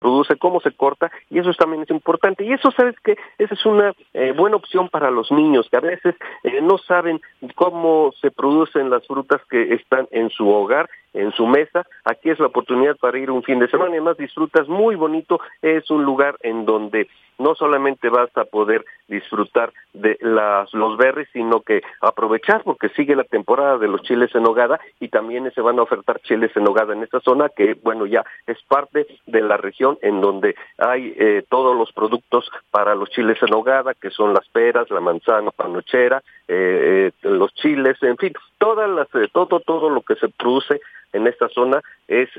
produce, cómo se corta, y eso también es importante. Y eso, ¿sabes qué? Esa es una buena opción para los niños, que a veces no saben cómo se producen las frutas que están en su hogar, en su mesa. Aquí es la oportunidad para ir un fin de semana, y además disfrutas muy bonito. Es un lugar en donde no solamente vas a poder disfrutar de los berries, sino que aprovechar, porque sigue la temporada de los chiles en nogada, y también se van a ofertar chiles en nogada en esta zona, que bueno, ya es parte de la región en donde hay todos los productos para los chiles en nogada, que son las peras, la manzana panochera, los chiles, en fin, todo lo que se produce en esta zona es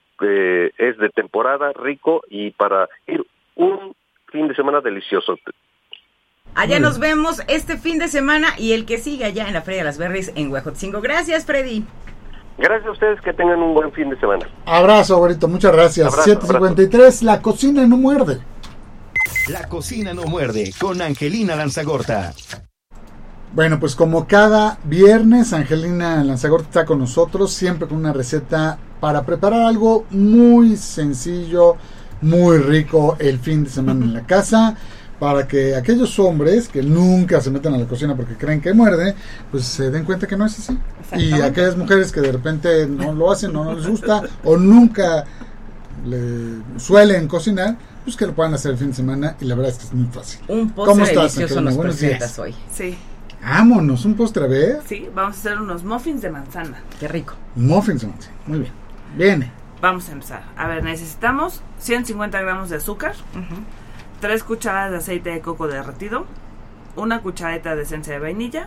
de temporada, rico, y para ir un fin de semana delicioso. Allá nos vemos este fin de semana y el que sigue allá en la Feria de las Berries en Huejotzingo. Gracias, Freddy. Gracias a ustedes, que tengan un buen fin de semana. Abrazo, abuelito, muchas gracias. 7:53, La Cocina No Muerde. La Cocina No Muerde, con Angelina Lanzagorta. Bueno, pues como cada viernes, Angelina Lanzagorta está con nosotros, siempre con una receta para preparar algo muy sencillo, muy rico el fin de semana en la casa, para que aquellos hombres que nunca se metan a la cocina porque creen que muerde, pues se den cuenta que no es así. Y aquellas mujeres que de repente no lo hacen, no les gusta o nunca le suelen cocinar, pues que lo puedan hacer el fin de semana, y la verdad es que es muy fácil. Un postre delicioso nos presentas hoy. Sí. Vámonos, un postre, a ver. Sí, vamos a hacer unos muffins de manzana. Qué rico. Muffins de manzana, muy bien. Viene. Vamos a empezar. A ver, necesitamos 150 gramos de azúcar, 3 cucharadas de aceite de coco derretido, 1 cucharadita de esencia de vainilla,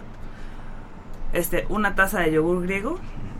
una taza de yogur griego,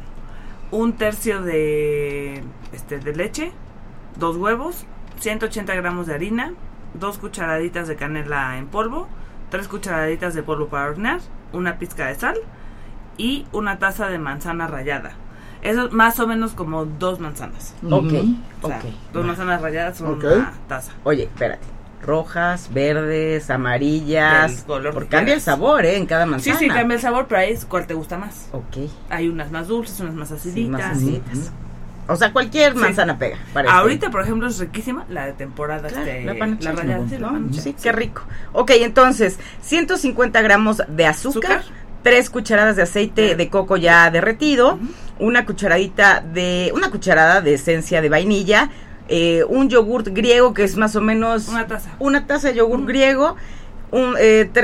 1/3 de leche, 2 huevos, 180 gramos de harina, 2 cucharaditas de canela en polvo, 3 cucharaditas de polvo para hornear, 1 pizca de sal y 1 taza de manzana rallada. Eso es más o menos como 2 manzanas. Ok, o sea, 2 manzanas ralladas son una taza. Oye, espérate. Rojas, verdes, amarillas. Porque cambia el sabor, en cada manzana. Sí, cambia el sabor, pero ahí es cuál te gusta más. Ok. Hay unas más dulces, unas más aciditas. Sí, más aciditas. O sea, cualquier manzana pega. Ahorita, por ejemplo, es riquísima la de temporada. Claro, la rallada. Sí, qué rico. Ok, entonces, 150 gramos de azúcar. 3 cucharadas de aceite de coco ya derretido, una cucharada de esencia de vainilla, un yogurt griego que es más o menos una taza de yogur griego, un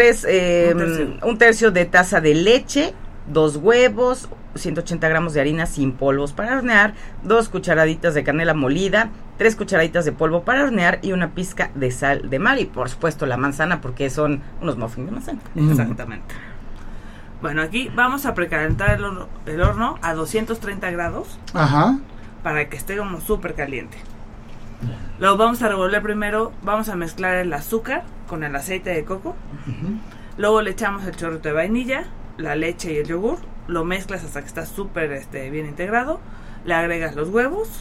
tercio de taza de leche, 2 huevos, 180 gramos de harina sin polvos para hornear, 2 cucharaditas de canela molida, 3 cucharaditas de polvo para hornear y 1 pizca de sal de mar, y por supuesto la manzana, porque son unos muffins de manzana. Exactamente. Bueno, aquí vamos a precalentar el horno a 230 grados. Ajá. Para que esté como súper caliente. Luego vamos a revolver primero, vamos a mezclar el azúcar con el aceite de coco. Luego le echamos el chorrito de vainilla, la leche y el yogur. Lo mezclas hasta que está súper bien integrado. Le agregas los huevos.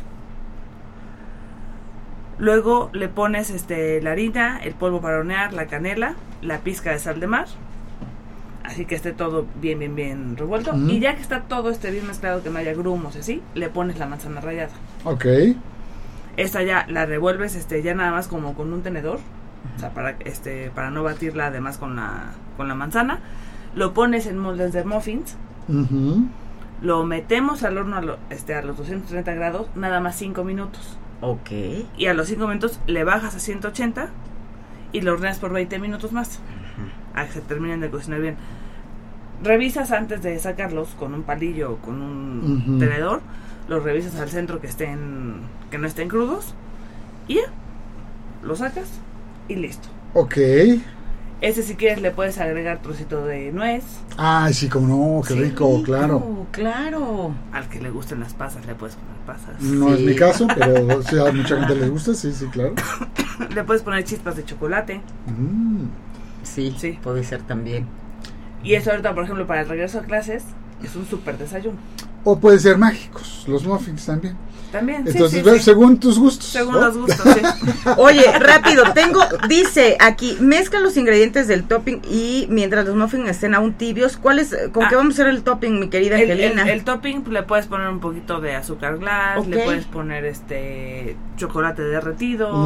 Luego le pones la harina, el polvo para hornear, la canela, la pizca de sal de mar. Así que esté todo bien revuelto. Y ya que está todo bien mezclado, que no haya grumos y así, le pones la manzana rallada. Ok. Esta ya la revuelves ya nada más como con un tenedor. O sea, para no batirla además con la manzana. Lo pones en moldes de muffins. Lo metemos al horno a los 230 grados, nada más 5 minutos. Ok. Y a los 5 minutos le bajas a 180 y lo horneas por 20 minutos más. A que se terminen de cocinar bien. Revisas antes de sacarlos con un palillo o con un tenedor. Los revisas al centro que no estén crudos. Y ya, lo sacas y listo. Ok. Si quieres le puedes agregar trocito de nuez. Ay, sí, como no, qué rico, claro. Claro. Al que le gusten las pasas le puedes poner pasas. No es mi caso, pero si a mucha gente les gusta, sí, claro. Le puedes poner chispas de chocolate. Sí, puede ser también. Y eso ahorita, por ejemplo, para el regreso a clases, es un súper desayuno. O puede ser mágicos, los muffins también. Entonces, sí. según tus gustos. Según los gustos, sí. Oye, rápido, dice aquí, mezcla los ingredientes del topping y mientras los muffins estén aún tibios, ¿con qué vamos a hacer el topping, mi querida Angelina? El topping le puedes poner un poquito de azúcar glass, le puedes poner chocolate derretido.